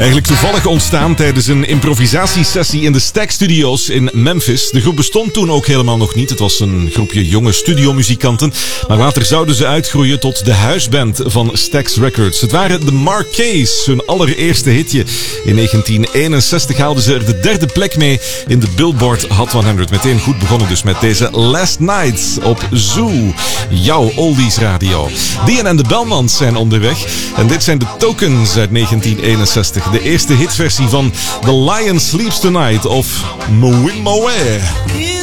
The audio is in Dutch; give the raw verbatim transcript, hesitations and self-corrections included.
Eigenlijk toevallig ontstaan tijdens een improvisatiesessie in de Stack Studios in Memphis. De groep bestond toen ook helemaal nog niet. Het was een groepje jonge studiomuzikanten. Maar later zouden ze uitgroeien tot de huisband van Stax Records. Het waren de Marquees, hun allereerste hitje. In negentien eenenzestig haalden ze er de derde plek mee in de Billboard Hot honderd. Meteen goed begonnen dus met deze Last Nights op Zoo. Jouw oldies radio. Dian en de Belmans zijn onderweg. En dit zijn de Tokens uit negentien eenenzestig. De eerste hitversie van The Lion Sleeps Tonight of Mwimwe.